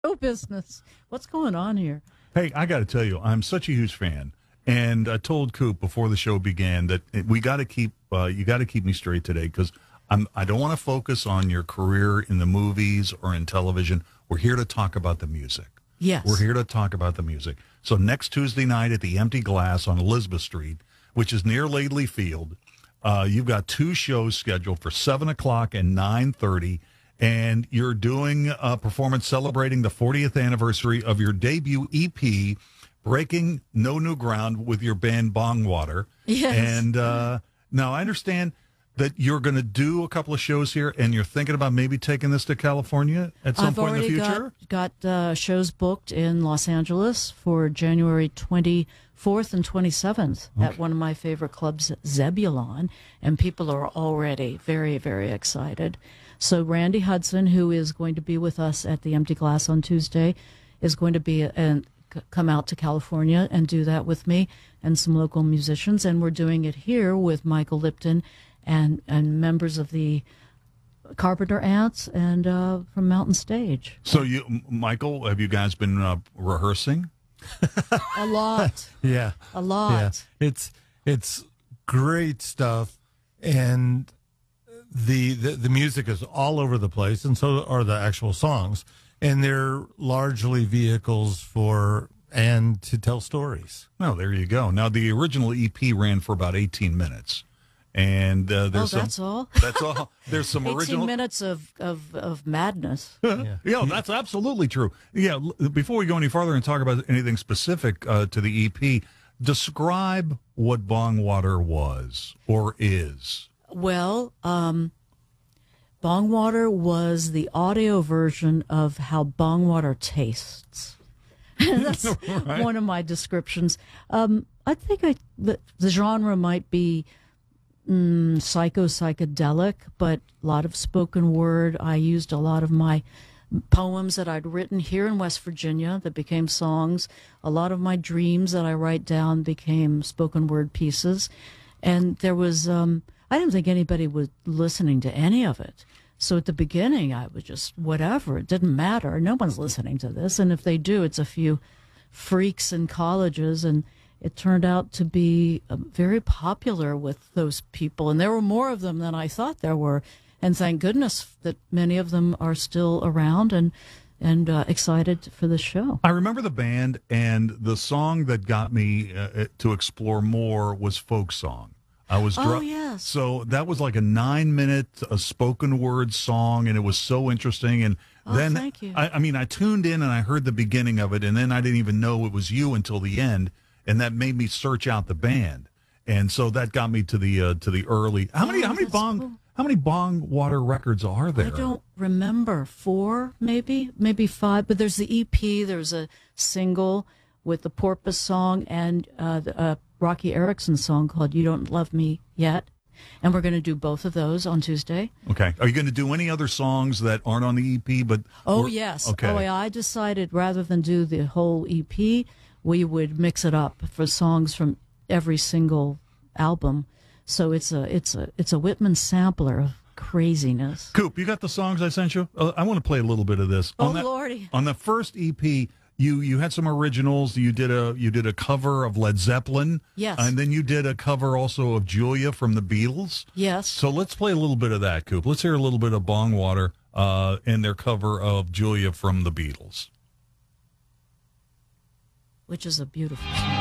show business. What's going on here? Hey, I got to tell you, I'm such a huge fan, and I told Coop before the show began that we got to keep you got to keep me straight today because I don't want to focus on your career in the movies or in television. We're here to talk about the music. Yes, we're here to talk about the music. So next Tuesday night at the Empty Glass on Elizabeth Street, which is near Laidley Field, you've got two shows scheduled for 7 o'clock and 9:30. And you're doing a performance celebrating the 40th anniversary of your debut EP, Breaking No New Ground, with your band Bongwater. Yes. And now I understand that you're going to do a couple of shows here, and you're thinking about maybe taking this to California at some point in the future? I've already got shows booked in Los Angeles for January 24th and 27th at one of my favorite clubs, Zebulon, and people are already very, very excited. So Randy Hudson, who is going to be with us at the Empty Glass on Tuesday, is going to be and come out to California and do that with me and some local musicians. And we're doing it here with Michael Lipton and members of the Carpenter Ants and from Mountain Stage. So Michael, have you guys been rehearsing? A lot. Yeah. A lot. Yeah. It's great stuff, and the music is all over the place, and so are the actual songs, and they're largely vehicles for and to tell stories. Oh, there you go. Now, the original EP ran for about 18 minutes. And there's that's all? That's all. There's some 18 original minutes of madness. Yeah, that's absolutely true. Yeah, before we go any farther and talk about anything specific to the EP, describe what Bongwater was or is. Well, Bongwater was the audio version of how Bongwater tastes. That's right. One of my descriptions. I think the genre might be psychedelic, but a lot of spoken word. I used a lot of my poems that I'd written here in West Virginia that became songs. A lot of my dreams that I write down became spoken word pieces. And there was, I didn't think anybody was listening to any of it. So at the beginning, I was just, whatever, it didn't matter. No one's listening to this. And if they do, it's a few freaks in colleges. And it turned out to be very popular with those people. And there were more of them than I thought there were. And thank goodness that many of them are still around and excited for the show. I remember the band, and the song that got me to explore more was Folk Song. Yes. So that was like a 9-minute spoken word song, and it was so interesting. And then thank you. I mean, I tuned in and I heard the beginning of it, and then I didn't even know it was you until the end, and that made me search out the band. And so that got me to the early. How many Bongwater records are there? I don't remember. 4, maybe 5. But there's the EP. There's a single with the Porpoise song and the Rocky Erickson song called "You Don't Love Me Yet," and we're going to do both of those on Tuesday. Okay. Are you going to do any other songs that aren't on the EP? Yes. Okay. Oh, yeah. I decided rather than do the whole EP, we would mix it up for songs from every single album. So it's a Whitman sampler of craziness. Coop, you got the songs I sent you? I want to play a little bit of this. Lordy! On the first EP, you had some originals. You did a cover of Led Zeppelin. Yes. And then you did a cover also of Julia from the Beatles. Yes. So let's play a little bit of that, Coop. Let's hear a little bit of Bongwater and their cover of Julia from the Beatles. Which is a beautiful song.